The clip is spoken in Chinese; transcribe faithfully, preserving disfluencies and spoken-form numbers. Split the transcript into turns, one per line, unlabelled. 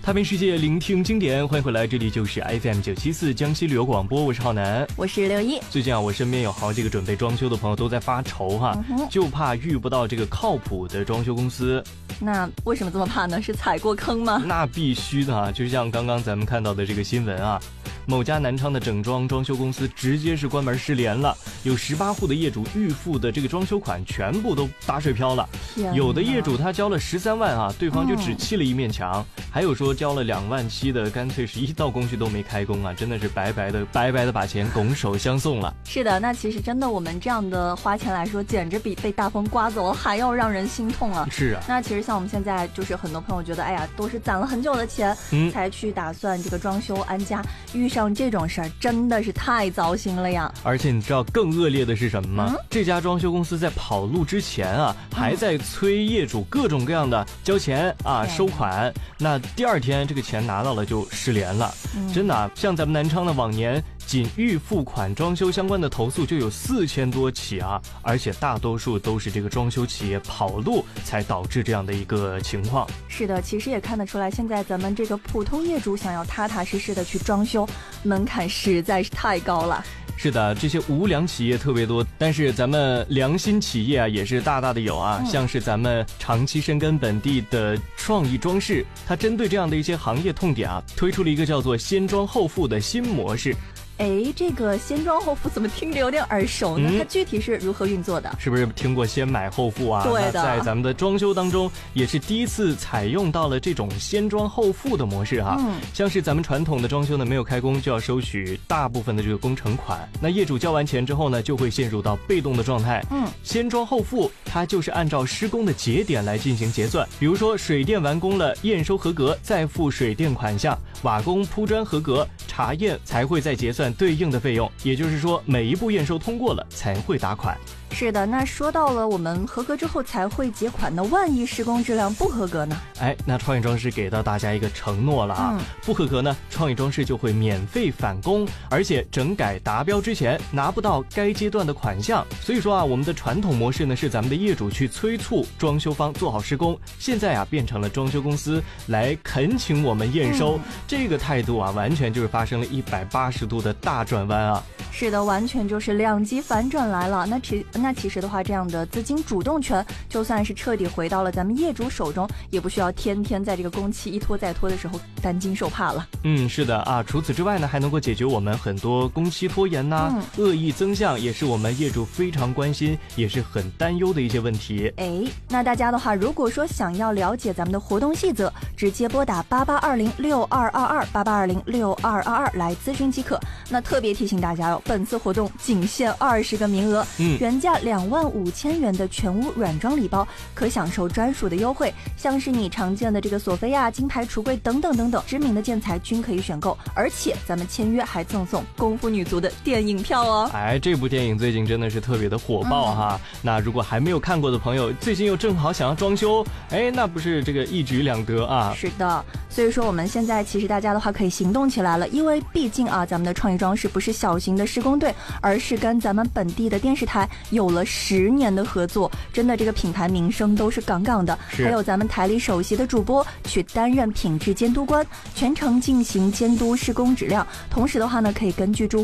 踏遍世界，聆听经典，欢迎回来，这里就是 F M 九七四江西旅游广播，我是浩南，
我是刘一。
最近啊，我身边有好几个准备装修的朋友都在发愁哈，嗯、就怕遇不到这个靠谱的装修公司。
那为什么这么怕呢？是踩过坑吗？
那必须的啊！就像刚刚咱们看到的这个新闻啊，某家南昌的整装装修公司直接是关门失联了，有十八户的业主预付的这个装修款全部都打水漂了。有的业主他交了十三万啊，对方就只砌了一面墙，嗯、还有说交了两万七的，干脆是一道工序都没开工啊，真的是白白的白白的把钱拱手相送了。
是的，那其实真的我们这样的花钱来说，简直比被大风刮走还要让人心痛啊。
是啊，
那其实像我们现在就是很多朋友觉得，哎呀，都是攒了很久的钱、嗯、才去打算这个装修安家，遇上这种事儿真的是太糟心了呀。
而且你知道更恶劣的是什么吗？嗯、这家装修公司在跑路之前啊，还在催业主各种各样的交钱啊、嗯、收款，那第二天这个钱拿到了就失联了。嗯、真的啊，像咱们南昌的往年仅预付款装修相关的投诉就有四千多起啊，而且大多数都是这个装修企业跑路才导致这样的一个情况。
是的，其实也看得出来，现在咱们这个普通业主想要踏踏实实的去装修，门槛实在是太高了。
是的，这些无良企业特别多，但是咱们良心企业啊也是大大的有啊，嗯、像是咱们长期深耕本地的创意装饰，它针对这样的一些行业痛点啊，推出了一个叫做先装后付的新模式。
哎，这个先装后付怎么听着有点耳熟呢？嗯、它具体是如何运作的？
是不是听过先买后付啊？
对的，
在咱们的装修当中也是第一次采用到了这种先装后付的模式哈。嗯，像是咱们传统的装修呢，没有开工就要收取大部分的这个工程款，那业主交完钱之后呢，就会陷入到被动的状态。嗯，先装后付，它就是按照施工的节点来进行结算，比如说水电完工了，验收合格，再付水电款项；瓦工铺砖合格，查验才会再结算对应的费用，也就是说每一步验收通过了才会打款。
是的，那说到了我们合格之后才会结款，那万一施工质量不合格呢？
哎，那创意装饰给到大家一个承诺了啊，嗯、不合格呢，创意装饰就会免费返工，而且整改达标之前拿不到该阶段的款项。所以说啊，我们的传统模式呢是咱们的业主去催促装修方做好施工，现在啊变成了装修公司来恳请我们验收，嗯、这个态度啊完全就是发生了一百八十度的大转弯啊。
是的，完全就是两极反转来了。那其那其实的话，这样的资金主动权就算是彻底回到了咱们业主手中，也不需要天天在这个工期一拖再拖的时候担惊受怕了。
嗯，是的啊。除此之外呢，还能够解决我们很多工期拖延呐、啊、嗯、恶意增项，也是我们业主非常关心，也是很担忧的一些问题。
哎，那大家的话，如果说想要了解咱们的活动细则，直接拨打八八二零六二二二八八二零六二二二来咨询即可。那特别提醒大家哟，本次活动仅限二十个名额，嗯，原价两万五千元的全屋软装礼包可享受专属的优惠，像是你常见的这个索菲亚、金牌橱柜等等等等知名的建材均可以选购，而且咱们签约还赠送功夫女足的电影票哦。
哎，这部电影最近真的是特别的火爆哈、嗯。那如果还没有看过的朋友，最近又正好想要装修，哎，那不是这个一举两得啊？
是的，所以说我们现在其实大家的话可以行动起来了，因为毕竟啊，咱们的创意装饰不是小型的施工队，而是跟咱们本地的电视台有了十年的合作，真的这个品牌名声都是杠杠的。还有咱们台里首席的主播去担任品质监督官，全程进行监督施工质量，同时的话呢，可以根据住